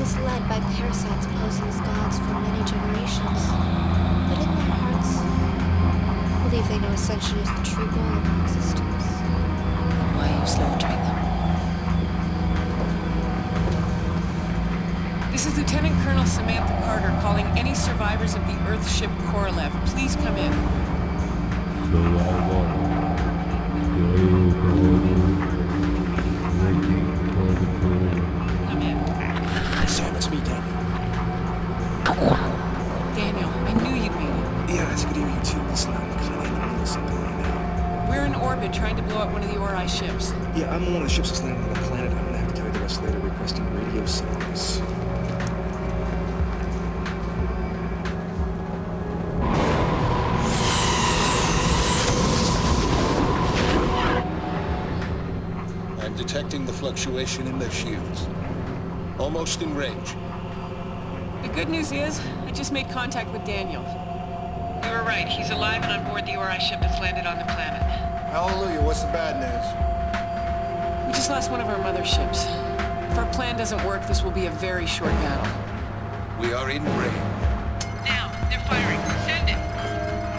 misled by parasites posing as gods for many generations. But in their hearts, believe they know ascension is the true goal of our existence. Then why are you slaughtering them? This is Lieutenant Colonel Samantha Carter calling any survivors of the Earth ship Korolev. Please come in. Come in. Sam, it's me, Daniel. Daniel, I knew you'd made it. Yeah, it's good to hear you too. Listen, I'm kind of in the middle of something right now. We're in orbit trying to blow up one of the Ori ships. Yeah, I'm on one of the ships that's landing on the planet. I'm gonna have to tell you the rest later, requesting radio silence. I'm detecting the fluctuation in their shields. Almost in range. The good news is, I just made contact with Daniel. You were right, he's alive and on board the Ori ship that's landed on the planet. Hallelujah, what's the bad news? We just lost one of our motherships. If our plan doesn't work, this will be a very short battle. We are in range. Now, they're firing.